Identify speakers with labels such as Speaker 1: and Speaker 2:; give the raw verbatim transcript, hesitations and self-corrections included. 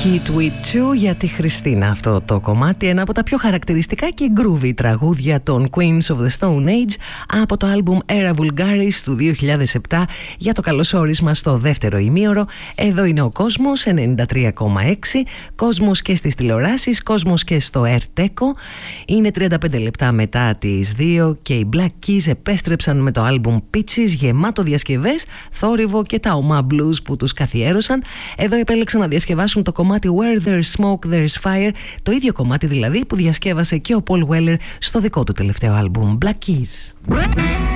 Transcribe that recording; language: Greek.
Speaker 1: Kid with You για τη Χριστίνα. Αυτό το κομμάτι, ένα από τα πιο χαρακτηριστικά και groovy τραγούδια των Queens of the Stone Age από το άλμπουμ Era Vulgaris του δύο χιλιάδες επτά, για το καλωσόρισμα στο δεύτερο ημίωρο. Εδώ είναι ο Κόσμος ενενήντα τρία κόμμα έξι, Κόσμος και στις τηλεοράσεις, Κόσμος και στο Ερτέκο. Είναι τριάντα πέντε λεπτά μετά τις δύο και οι Black Keys επέστρεψαν με το άλμπουμ Peaches, γεμάτο διασκευές, θόρυβο και τα ομά blues που τους καθιέρωσαν. Εδώ επέλεξαν να διασκευάσουν το κομμάτι Where There's Smoke There's Fire, το ίδιο κομμάτι δηλαδή που διασκεύασε και ο Paul Weller στο δικό του τελευταίο άλμπουμ Black Keys.